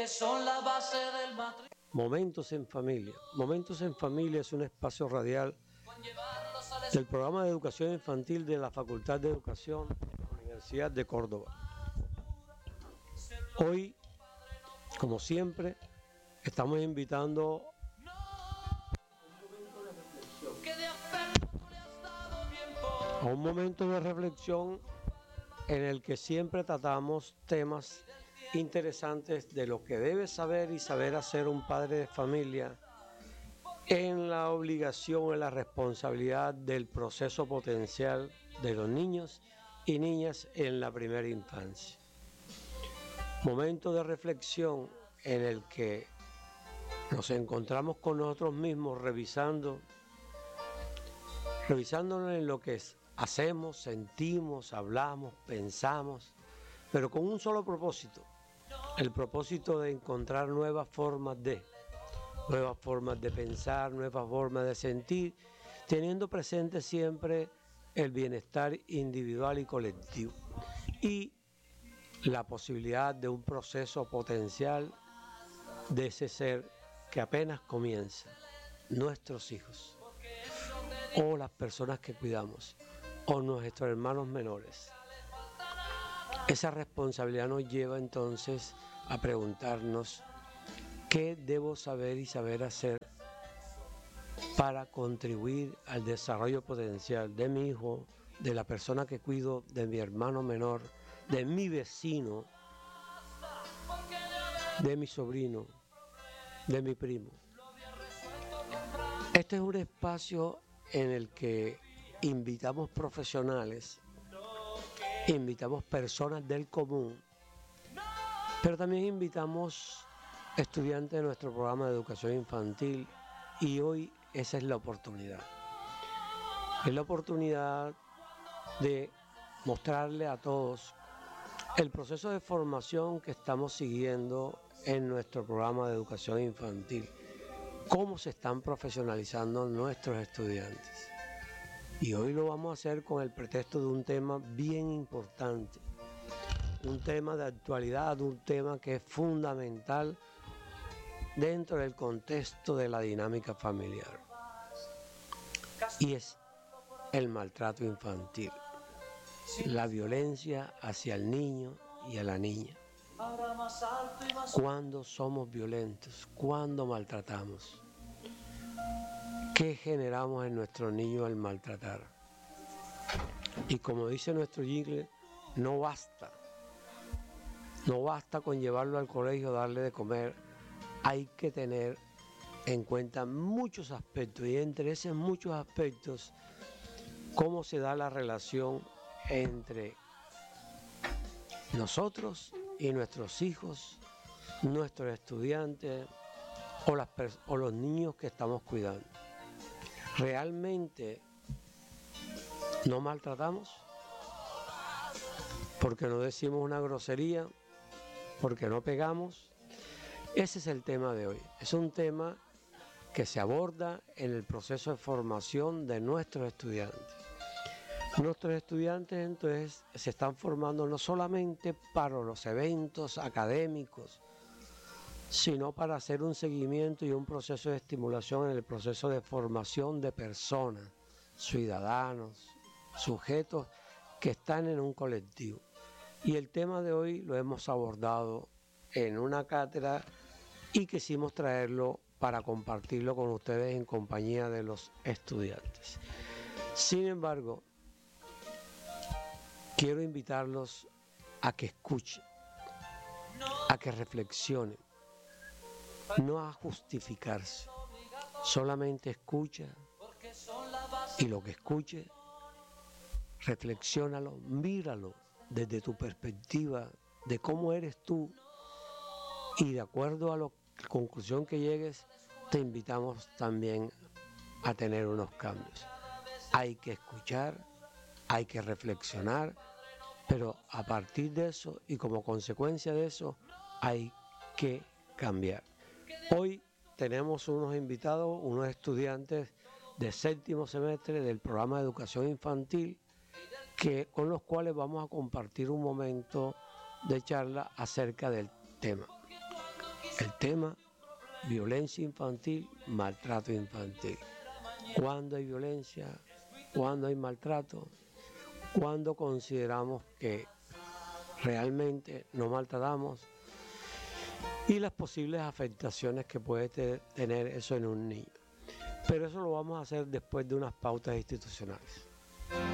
Son la base del matrimonio. Momentos en Familia. Momentos en Familia es un espacio radial del programa de educación infantil de la Facultad de Educación de la Universidad de Córdoba. Hoy, como siempre, estamos invitando a un momento de reflexión en el que siempre tratamos temas interesantes de lo que debe saber y saber hacer un padre de familia en la obligación, en la responsabilidad del proceso potencial de los niños y niñas en la primera infancia. Momento de reflexión en el que nos encontramos con nosotros mismos revisándonos en lo que hacemos, sentimos, hablamos, pensamos, pero con un solo propósito, el propósito de encontrar nuevas formas de pensar, nuevas formas de sentir, teniendo presente siempre el bienestar individual y colectivo y la posibilidad de un proceso potencial de ese ser que apenas comienza, nuestros hijos o las personas que cuidamos o nuestros hermanos menores. Esa responsabilidad nos lleva entonces a preguntarnos qué debo saber y saber hacer para contribuir al desarrollo potencial de mi hijo, de la persona que cuido, de mi hermano menor, de mi vecino, de mi sobrino, de mi primo. Este es un espacio en el que invitamos profesionales, invitamos personas del común, pero también invitamos estudiantes de nuestro programa de educación infantil y hoy esa es la oportunidad. Es la oportunidad de mostrarle a todos el proceso de formación que estamos siguiendo en nuestro programa de educación infantil, cómo se están profesionalizando nuestros estudiantes. Y hoy lo vamos a hacer con el pretexto de un tema bien importante, un tema de actualidad, un tema que es fundamental dentro del contexto de la dinámica familiar, y es el maltrato infantil, la violencia hacia el niño y a la niña. ¿Cuándo somos violentos? ¿Cuándo maltratamos? ¿Qué generamos en nuestros niños al maltratar? Y como dice nuestro jingle, no basta con llevarlo al colegio, darle de comer. Hay que tener en cuenta muchos aspectos, y entre esos muchos aspectos, cómo se da la relación entre nosotros y nuestros hijos, nuestros estudiantes o los niños que estamos cuidando. ¿Realmente no maltratamos? ¿Porque no decimos una grosería? ¿Porque no pegamos? Ese es el tema de hoy. Es un tema que se aborda en el proceso de formación de nuestros estudiantes. Nuestros estudiantes entonces se están formando no solamente para los eventos académicos, sino para hacer un seguimiento y un proceso de estimulación en el proceso de formación de personas, ciudadanos, sujetos que están en un colectivo. Y el tema de hoy lo hemos abordado en una cátedra y quisimos traerlo para compartirlo con ustedes en compañía de los estudiantes. Sin embargo, quiero invitarlos a que escuchen, a que reflexionen, no a justificarse. Solamente escucha y lo que escuche, reflexiónalo, míralo desde tu perspectiva de cómo eres tú, y de acuerdo a la conclusión que llegues, te invitamos también a tener unos cambios. Hay que escuchar, hay que reflexionar, pero a partir de eso y como consecuencia de eso hay que cambiar. Hoy tenemos unos invitados, unos estudiantes de séptimo semestre del programa de educación infantil con los cuales vamos a compartir un momento de charla acerca del tema. tema: violencia infantil, maltrato infantil. ¿Cuándo hay violencia? ¿Cuándo hay maltrato? ¿Cuándo consideramos que realmente no maltratamos? Y las posibles afectaciones que puede tener eso en un niño. Pero eso lo vamos a hacer después de unas pautas institucionales.